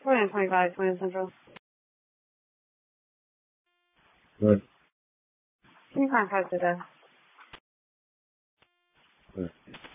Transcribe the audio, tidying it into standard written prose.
2025, 20 Central. Good. Can you contact today? Good.